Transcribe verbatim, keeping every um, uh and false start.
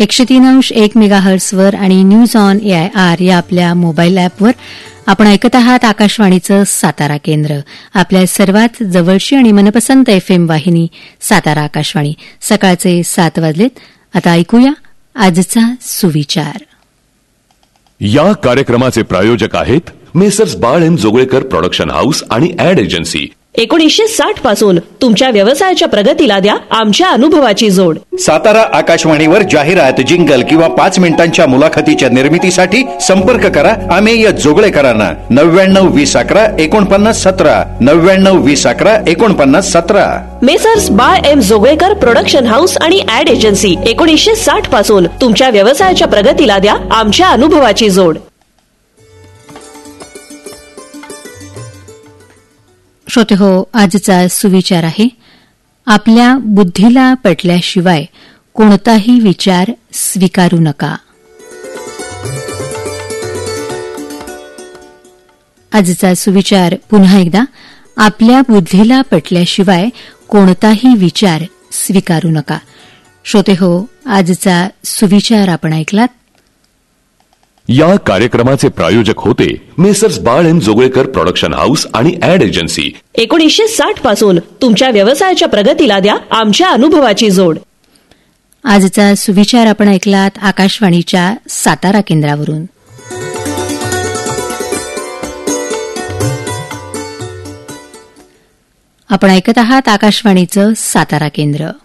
एकशे तीन अंश एक मेगाहर्ट्सवर आणि न्यूज ऑन एआयआर या आपल्या मोबाईल ॲपवर आपण ऐकत आहात आकाशवाणीचं सातारा केंद्र. आपल्या सर्वात जवळची आणि मनपसंत एफएम वाहिनी सातारा आकाशवाणी. सकाळचे सात वाजलेत. आता ऐकूया आजचा सुविचार. या कार्यक्रमाचे प्रायोजक आहेत मेसर्स बाळ एम जोगळेकर प्रोडक्शन हाऊस आणि ॲड एजन्सी. एकोणीसशे साठ पासून तुमच्या व्यवसायाच्या प्रगतीला द्या आमच्या अनुभवाची जोड. सातारा आकाशवाणीवर जाहिरात, जिंगल किंवा पाच मिनिटांच्या मुलाखतीच्या निर्मितीसाठी संपर्क करा अमेय जोगळेकरांना. नव्याण्णव वीस अकरा एकोणपन्नास सतरा नव्याण्णव वीस अकरा एकोणपन्नास सतरा. मेसर्स बाळ एम जोगळेकर प्रोडक्शन हाऊस आणि ॲड एजन्सी. एकोणीसशे साठ पासून तुमच्या व्यवसायाच्या प्रगतीला द्या आमच्या अनुभवाची जोड. श्रोते हो, आजचा सुविचार आहे आपल्या बुद्धीला पटल्याशिवाय कोणताही विचार स्वीकारू नका. आजचा सुविचार पुन्हा एकदा, आपल्या बुद्धीला पटल्याशिवाय कोणताही विचार स्वीकारू नका. श्रोते हो, आजचा सुविचार आपण ऐकलात. या कार्यक्रमाचे प्रायोजक होते मेसर्स बाळ एम जोगळेकर प्रोडक्शन हाऊस आणि ॲड एजन्सी. एकोणीसशे साठ पासून तुमच्या व्यवसायाच्या प्रगतीला द्या आमच्या अनुभवाची जोड. आजचा सुविचार आपण ऐकलात आकाशवाणीच्या सातारा केंद्रावरून. आपण ऐकत आहात आकाशवाणीचं सातारा केंद्र.